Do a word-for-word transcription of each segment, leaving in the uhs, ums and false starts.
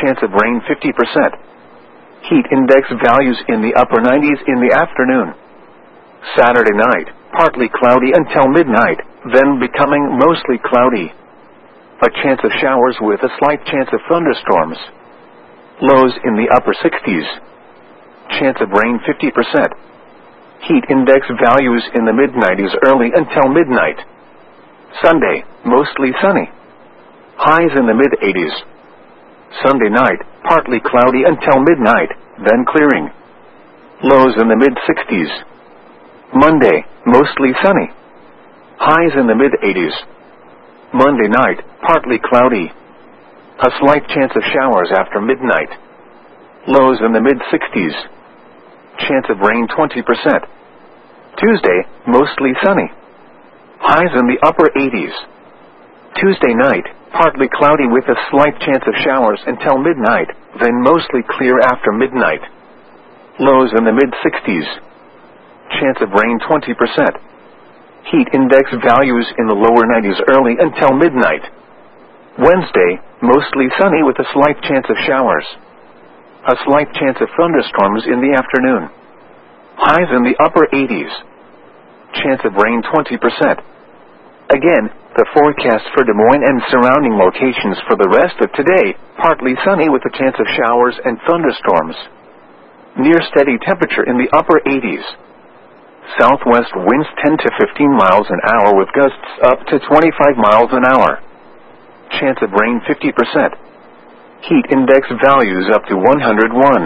Chance of rain fifty percent. Heat index values in the upper nineties in the afternoon. Saturday night, partly cloudy until midnight, then becoming mostly cloudy. A chance of showers with a slight chance of thunderstorms. Lows in the upper sixties. Chance of rain fifty percent. Heat index values in the mid nineties early until midnight. Sunday, mostly sunny. Highs in the mid eighties. Sunday night, partly cloudy until midnight, then clearing. Lows in the mid sixties. Monday, mostly sunny. Highs in the mid eighties. Monday night, partly cloudy. A slight chance of showers after midnight. Lows in the mid sixties. Chance of rain twenty percent. Tuesday, mostly sunny. Highs in the upper eighties. Tuesday night, partly cloudy with a slight chance of showers until midnight, then mostly clear after midnight. Lows in the mid sixties. Chance of rain twenty percent. Heat index values in the lower nineties early until midnight. Wednesday, mostly sunny with a slight chance of showers. A slight chance of thunderstorms in the afternoon. Highs in the upper eighties. Chance of rain twenty percent. Again, the forecast for Des Moines and surrounding locations for the rest of today, partly sunny with a chance of showers and thunderstorms. Near steady temperature in the upper eighties. Southwest winds ten to fifteen miles an hour with gusts up to twenty-five miles an hour. Chance of rain fifty percent. Heat index values up to one hundred one.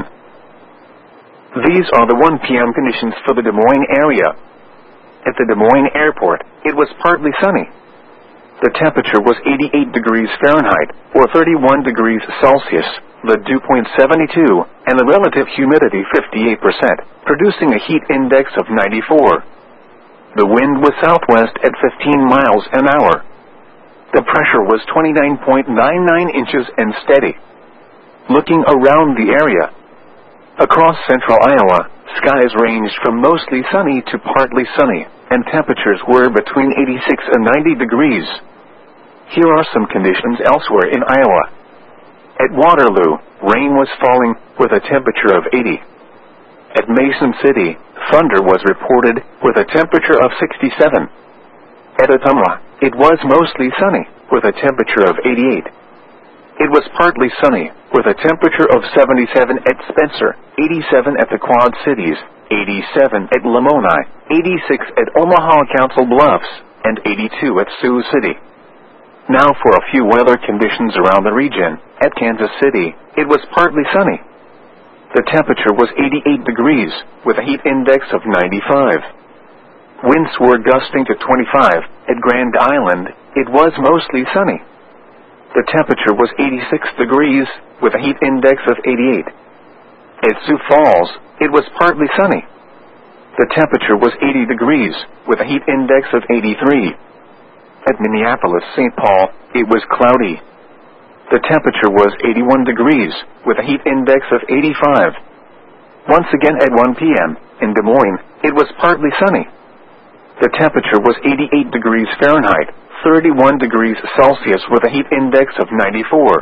These are the one p m conditions for the Des Moines area. At the Des Moines Airport, it was partly sunny. The temperature was eighty-eight degrees Fahrenheit, or thirty-one degrees Celsius, the dew point seventy-two, and the relative humidity fifty-eight percent, producing a heat index of ninety-four. The wind was southwest at fifteen miles an hour. The pressure was twenty-nine point nine nine inches and steady. Looking around the area, across central Iowa, skies ranged from mostly sunny to partly sunny, and temperatures were between eighty-six and ninety degrees. Here are some conditions elsewhere in Iowa. At Waterloo, rain was falling with a temperature of eighty. At Mason City, thunder was reported with a temperature of sixty-seven. At Ottumwa, it was mostly sunny with a temperature of eighty-eight. It was partly sunny with a temperature of seventy-seven at Spencer, eighty-seven at the Quad Cities, eighty-seven at Lamoni, eighty-six at Omaha Council Bluffs, and eighty-two at Sioux City. Now for a few weather conditions around the region. At Kansas City, it was partly sunny. The temperature was eighty-eight degrees, with a heat index of ninety-five. Winds were gusting to twenty-five. At Grand Island, it was mostly sunny. The temperature was eighty-six degrees, with a heat index of eighty-eight. At Sioux Falls, it was partly sunny. The temperature was eighty degrees, with a heat index of eighty-three. At Minneapolis, Saint Paul, it was cloudy. The temperature was eighty-one degrees, with a heat index of eighty-five. Once again at one p m, in Des Moines, it was partly sunny. The temperature was eighty-eight degrees Fahrenheit, thirty-one degrees Celsius with a heat index of ninety-four.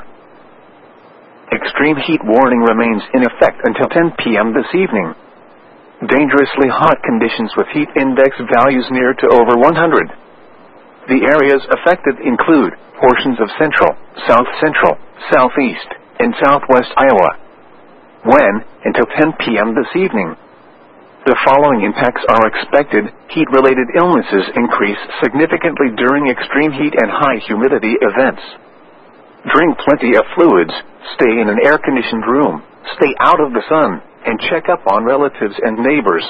Extreme heat warning remains in effect until ten p m this evening. Dangerously hot conditions with heat index values near to over one hundred. The areas affected include portions of central, south central, southeast, and southwest Iowa. When, until ten p m this evening. The following impacts are expected. Heat-related illnesses increase significantly during extreme heat and high humidity events. Drink plenty of fluids, stay in an air-conditioned room, stay out of the sun, and check up on relatives and neighbors.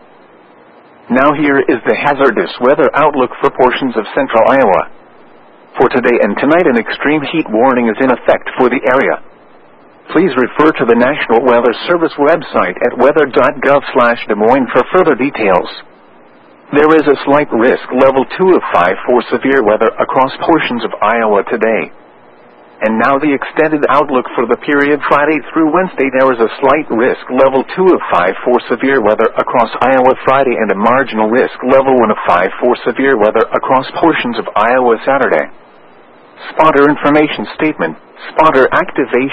Now here is the hazardous weather outlook for portions of central Iowa. For today and tonight, an extreme heat warning is in effect for the area. Please refer to the National Weather Service website at weather dot gov slash Des Moines for further details. There is a slight risk level two of five for severe weather across portions of Iowa today. And now the extended outlook for the period Friday through Wednesday. There is a slight risk level two of five for severe weather across Iowa Friday and a marginal risk level one of five for severe weather across portions of Iowa Saturday. Spotter information statement. Spotter activation.